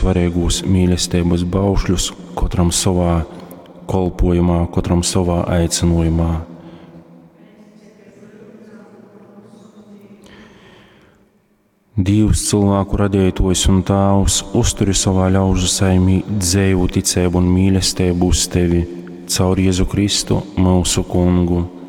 svarīgos mīlestības baušļus, katram savā kolpojumā, katram savā aicinājumā. Dievs, cilvēku radītājs un Tēvs, uzturi savā ļaužu saimī dzēju ticību un mīlestību uz Tevi, caur Jēzu Kristu, mūsu Kungu.